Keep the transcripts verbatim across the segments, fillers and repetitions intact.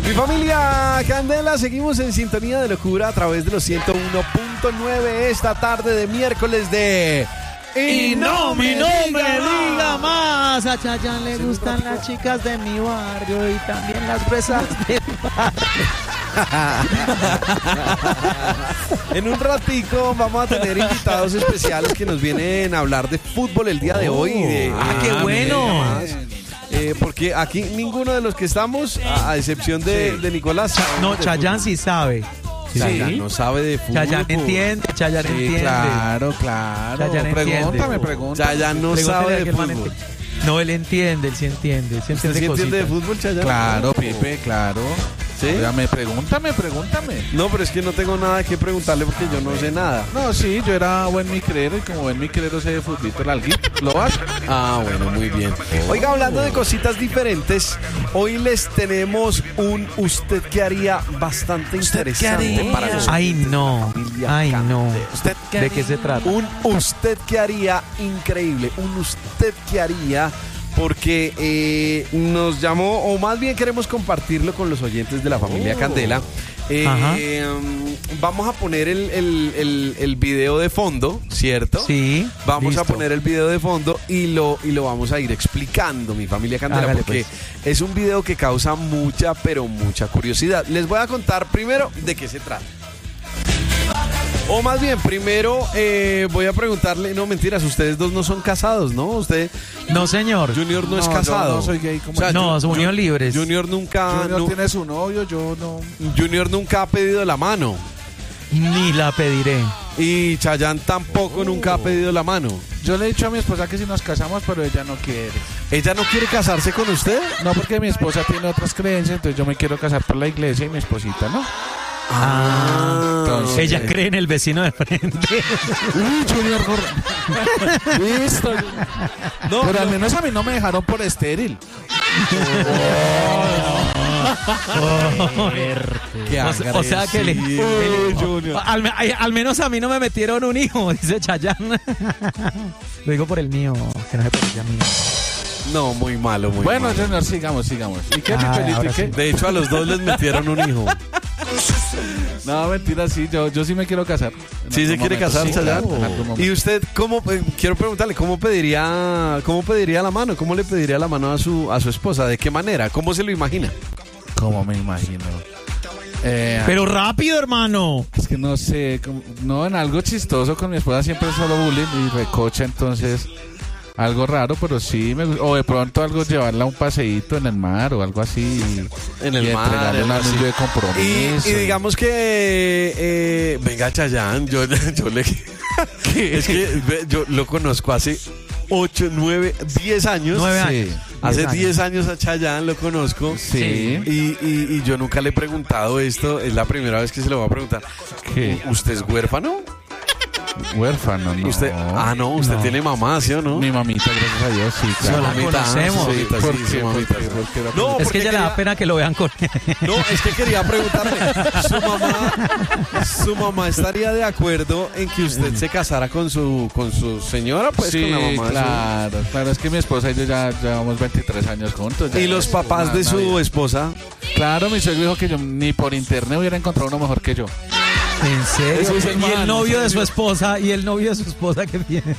Mi familia Candela, seguimos en sintonía de locura a través de los ciento uno punto nueve esta tarde de miércoles de... Y no, mi nombre diga más. A Chayanne le gustan las chicas de mi barrio y también las fresas del barrio. En un ratico vamos a tener invitados especiales que nos vienen a hablar de fútbol el día de hoy. Y de, ah, qué bueno. Eh, porque aquí ninguno de los que estamos, a, a excepción de, sí. de Nicolás. No, Chayanne sí sabe. Sí. Chayanne no sabe de fútbol. Chayanne entiende, Chayanne sí, entiende. Claro, claro. Chayanne pregúntame, pregúntame. Chayanne no sabe de fútbol. No, él entiende, él sí entiende. Él sí entiende, ¿Usted sí entiende de fútbol, Chayanne? Claro, Pipe, claro. ¿Sí? Dígame, pregúntame, pregúntame. No, pero es que no tengo nada que preguntarle porque yo no sé nada. No, sí, yo era buen micrero y como buen micrero sé de futbolito alguito. ¿Lo vas? Ah, bueno, muy bien. Oiga, hablando de cositas diferentes, hoy les tenemos un usted que haría bastante interesante para nosotros. Ay, no. Ay, no. ¿Usted qué ¿De qué se trata? Un usted que haría increíble. Un usted que haría... Porque eh, nos llamó, o más bien queremos compartirlo con los oyentes de la familia oh. Candela. Eh, um, vamos a poner el, el, el, el video de fondo, ¿cierto? Sí. Vamos listo. a poner el video de fondo y lo, y lo vamos a ir explicando, mi familia Candela, Hágale, porque pues. es un video que causa mucha, pero mucha curiosidad. Les voy a contar primero de qué se trata. O más bien, primero eh, voy a preguntarle, no mentiras, ustedes dos no son casados, ¿no? Usted... No, señor. Junior no, no es Yo casado. no soy gay. Como o sea, no, son unión libres. Junior nunca... Junior no, tiene su novio, yo no... Junior nunca ha pedido la mano. Ni la pediré. Y Chayanne tampoco oh. nunca ha pedido la mano. Yo le he dicho a mi esposa que si nos casamos, pero ella no quiere. ¿Ella no quiere casarse con usted? No, porque mi esposa tiene otras creencias, entonces yo me quiero casar por la iglesia y mi esposita, ¿no? Ah, entonces, ella cree en el vecino de frente. Uy, Junior, listo. No, pero no. al menos a mí no me dejaron por estéril. Oh, oh, Qué o, o sea que le, Uy, el, al, al menos a mí no me metieron un hijo, dice Chayanne. Lo digo por el mío, que no se parece a mí. No, muy malo, muy bueno, malo. Bueno, Junior, sigamos, sigamos. ¿Y qué, ah, Felipe, ¿y qué? sí. De hecho, a los dos les metieron un hijo. No, mentira, sí, yo, yo sí me quiero casar. ¿Sí se quiere casar, sí, Chayanne? Claro, ¿Y usted cómo, eh, quiero preguntarle, cómo pediría cómo pediría la mano? ¿Cómo le pediría la mano a su, a su esposa? ¿De qué manera? ¿Cómo se lo imagina? ¿Cómo me imagino? Eh, Pero rápido, hermano. Es que no sé, como, no, en algo chistoso con mi esposa siempre es solo bullying y recocha, entonces... Algo raro, pero sí me gusta. O de pronto algo llevarla a un paseíto en el mar o algo así. En el y mar. Entregarle un anillo de compromiso. Y, y digamos que... Eh, venga, Chayanne, yo, yo le... Es que yo lo conozco hace ocho, nueve, diez años. nueve años. Sí. Hace diez años a Chayanne lo conozco. Sí. Y, y, y yo nunca le he preguntado esto. Es la primera vez que se lo voy a preguntar. ¿Qué? ¿Usted es huérfano? Huérfano, no. ¿Usted? Ah, no, usted no. tiene mamá, ¿sí o no? Mi mamita, gracias a Dios, sí, claro. No, la conocemos. Sí, sí, ¿Por sí, qué? sí, mamita. ¿Por qué? ¿Por qué? No, es que ella quería... le da pena que lo vean con él. No, es que quería preguntarle, ¿su mamá, su mamá estaría de acuerdo en que usted se casara con su, con su señora? Pues sí, con la mamá. claro, su... claro, es que mi esposa y yo ya llevamos veintitrés años juntos. ¿Y los papás nada, de su vida. esposa? Claro, mi suegro dijo que yo ni por internet hubiera encontrado uno mejor que yo. ¿En serio? Es y el novio de su esposa, y el novio de su esposa que tiene.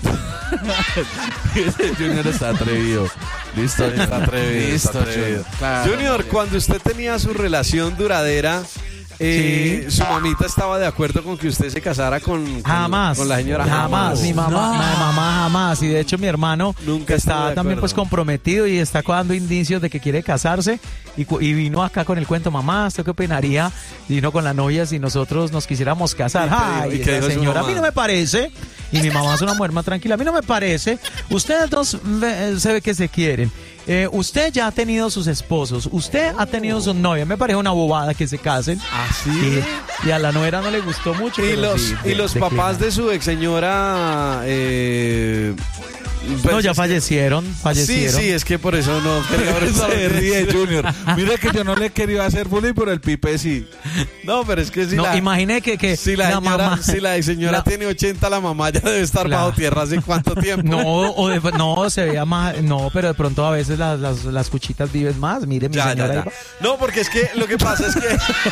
Junior está atrevido. Listo, está atrevido. Listo, está atrevido. Claro, Junior, cuando usted tenía su relación duradera, eh, sí. ¿su mamita estaba de acuerdo con que usted se casara con, con, jamás, con la señora? Jamás, jamás. Mi mamá, no. mi mamá jamás. Y de hecho mi hermano nunca está también pues comprometido y está dando indicios de que quiere casarse. Y, y vino acá con el cuento, mamá, ¿usted qué opinaría? Y vino con la novia si nosotros nos quisiéramos casar. Ay, y esa señora, a mí no me parece. Y mi mamá es una mujer más tranquila. A mí no me parece. Ustedes dos eh, se ve que se quieren. Eh, usted ya ha tenido sus esposos, usted ha tenido sus novias. Me parece una bobada que se casen. ¿Ah, sí? Y, y a la nuera no le gustó mucho. Y los, sí, y de, los de papás clima. de su ex señora, eh, No, ya fallecieron, fallecieron. Sí, sí, es que por eso no quería Se ríe, Junior. Mira que yo no le quería hacer bullying, pero el Pipe sí. No, pero es que si no, la... imaginé que, que si la, la señora, mamá... Si la señora la, tiene ochenta, la mamá ya debe estar la, bajo tierra hace cuánto tiempo. No, o de, no, se veía más... No, pero de pronto a veces las, las, las cuchitas viven más. Mire, mi ya, señora... Ya, ya. No, porque es que lo que pasa es que...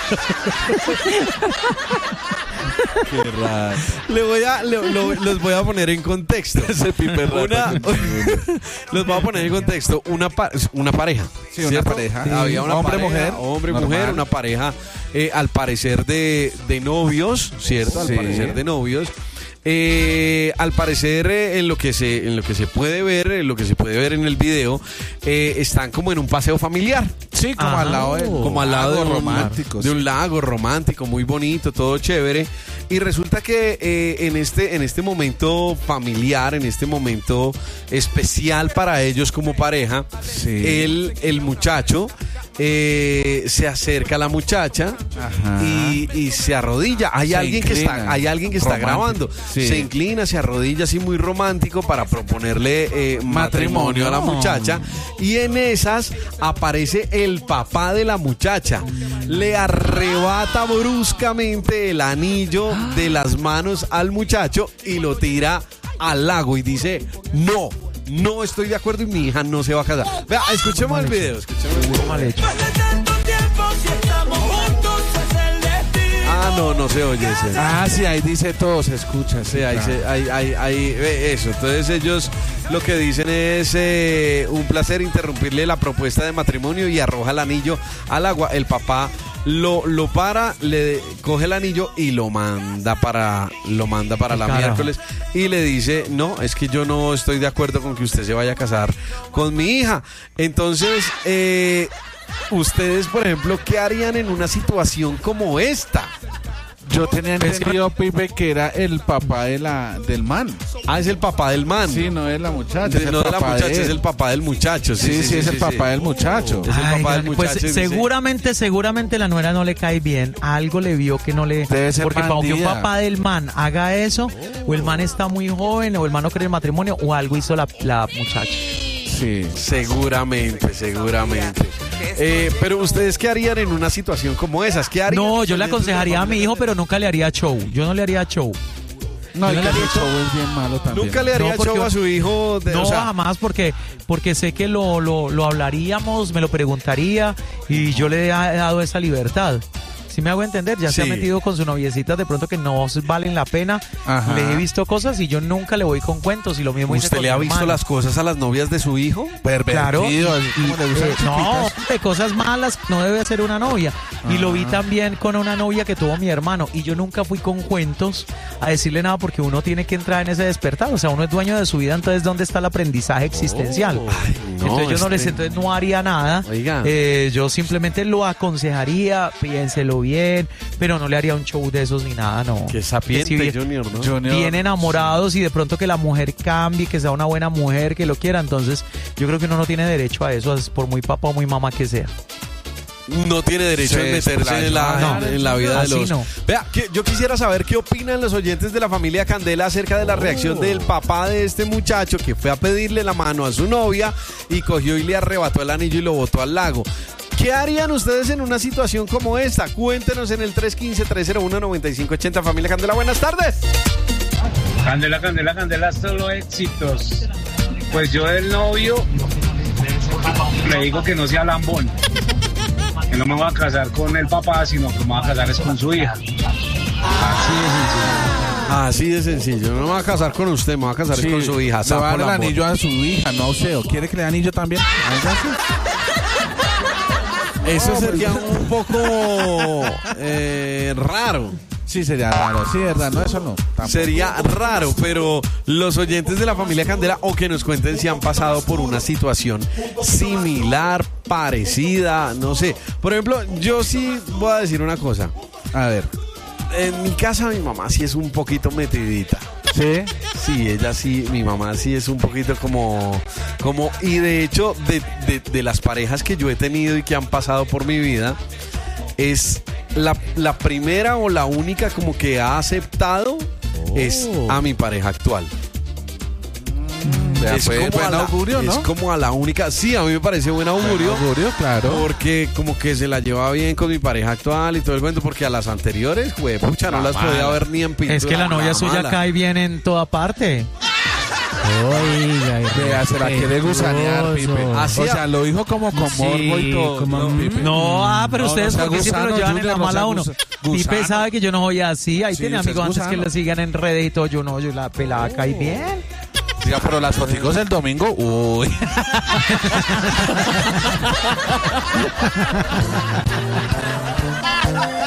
Qué raro. Le voy a, le, lo, los voy a poner en contexto. Ese Pipe una, los voy a poner en contexto. Una, pa, una pareja. Sí, una pareja. Sí. Había una hombre, pareja, mujer. Hombre, normal. mujer, una pareja, eh, al parecer de, de novios, ¿cierto? Al sí. parecer de novios. Eh, al parecer eh, en lo que se en lo que se puede ver en lo que se puede ver en el video eh, están como en un paseo familiar, sí, como Ajá. al lado de, como al lado de un, romántico, de un sí. lago romántico muy bonito, todo chévere, y resulta que eh, en este en este momento familiar, en este momento especial para ellos como pareja, sí. el el muchacho Eh, se acerca a la muchacha y, y se arrodilla. Hay se alguien inclina. que está, hay alguien que está Romántico. grabando. Sí. Se inclina, se arrodilla así muy romántico para proponerle eh, matrimonio a la muchacha. Y en esas aparece el papá de la muchacha. Le arrebata bruscamente el anillo de las manos al muchacho y lo tira al lago y dice: no. No estoy de acuerdo y mi hija no se va a casar. Vea, escuchemos el video. Escuchemos el video. Mal hecho. Ah, no, no se oye ese. Ah, sí, ahí dice todo, se escucha. Sí, ahí, se, ahí, ahí, ahí, eso. Entonces ellos lo que dicen es eh, un placer interrumpirle la propuesta de matrimonio y arroja el anillo al agua. El papá lo, lo para, le coge el anillo y lo manda para, lo manda para la Carajo. miércoles y le dice: no, es que yo no estoy de acuerdo con que usted se vaya a casar con mi hija. Entonces, eh, ustedes, por ejemplo, ¿qué harían en una situación como esta? Yo tenía entendido, Pipe, que era el papá de la, del man. Ah, es el papá del man. Sí, no es la muchacha. De- es el no de la papá muchacha, él. es el papá del muchacho. Sí, Sí, sí, sí, sí, es el sí, papá sí. del muchacho. Es el Ay, papá del pues muchacho. y dice- seguramente, seguramente la nuera no le cae bien. Algo le vio que no le... Debe ser porque para que un bandida. papá del man haga eso, o el man está muy joven, o el man no cree en matrimonio, o algo hizo la, la muchacha. Sí. Seguramente, seguramente. Eh, pero ustedes, ¿qué harían en una situación como esas? ¿Qué harían? No, yo le aconsejaría a mi hijo, pero nunca le haría show. Yo no le haría show. No, Yo y no que le el show es bien malo también. Nunca le haría No, porque- show a su hijo. De, No, o sea, jamás, porque, porque sé que lo, lo, lo hablaríamos, me lo preguntaría y yo le he dado esa libertad. Si me hago entender, ya se ha Sí. metido con su noviecita de pronto que no valen la pena. Ajá. Le he visto cosas y yo nunca le voy con cuentos y lo mismo hice ¿usted con le mi ha visto hermano. las cosas a las novias de su hijo? Claro, Pervertido, así como le gustan Eh, no, chiquitas. de cosas malas no debe ser una novia. Y lo vi también con una novia que tuvo mi hermano. Y yo nunca fui con cuentos a decirle nada porque uno tiene que entrar en ese despertar. O sea, uno es dueño de su vida, entonces ¿dónde está el aprendizaje existencial? Ay, no, entonces yo no les, este- entonces no haría nada. Oiga. Eh, yo simplemente lo aconsejaría, piénselo bien, pero no le haría un show de esos ni nada, no. Qué sapiente, Que si Junior, ¿no? Junior. bien enamorados y de pronto que la mujer cambie, que sea una buena mujer, que lo quiera, entonces yo creo que uno no tiene derecho a eso, es por muy papá o muy mamá que sea. No tiene derecho Se a meterse en la, No, en la vida de así los... no. Vea, que yo quisiera saber qué opinan los oyentes de la familia Candela acerca de la reacción del papá de este muchacho que fue a pedirle la mano a su novia y cogió y le arrebató el anillo y lo botó al lago. ¿Qué harían ustedes en una situación como esta? Cuéntenos en el tres uno cinco, tres cero uno, nueve cinco ocho cero. Familia Candela, buenas tardes. Candela, Candela, Candela, solo éxitos. Pues yo del novio le digo que no sea lambón, que no me voy a casar con el papá, sino que me voy a casar es con su hija. Así de sencillo. Así de sencillo. No me voy a casar con usted, me voy a casar Sí, con su hija. le va a dar Sapo el lambón. anillo a su hija, no a usted. ¿O quiere que le dé anillo también? Algo así. Eso sería un poco eh, raro. Sí, sería raro. Sí, verdad, no, eso no. Tampoco. Sería raro, pero los oyentes de la familia Candela, o que nos cuenten si han pasado por una situación similar, parecida, no sé. Por ejemplo, yo sí voy a decir una cosa. A ver. En mi casa mi mamá sí es un poquito metidita. ¿Sí? Sí, ella sí, mi mamá sí es un poquito como, como y de hecho de, de, de las parejas que yo he tenido y que han pasado por mi vida, es la, la primera o la única como que ha aceptado es a mi pareja actual. Vea, es, fue como buen a la, augurio, ¿no? es como a la única. Sí, a mí me parece buen augurio. Buen augurio, claro. Porque como que se la lleva bien con mi pareja actual y todo el cuento, porque a las anteriores, güey, pucha, no las podía ver ni en pintura. Es que la novia suya mala. cae bien en toda parte. Oiga, Vea, se la quiere gusanear, Pipe. Así O sea, lo dijo como con morbo y todo. como- No, Pipe. No, ah, pero No, ustedes no sea porque siempre lo gusano, llevan en la Junior, no mala sea uno. gus- Pipe gusano. sabe que yo no soy así. Ahí Sí, tiene usted amigos es antes que gusano. lo sigan en redes y todo. Yo no, yo la pelada cae bien. Diga, pero las foticos del domingo, uy.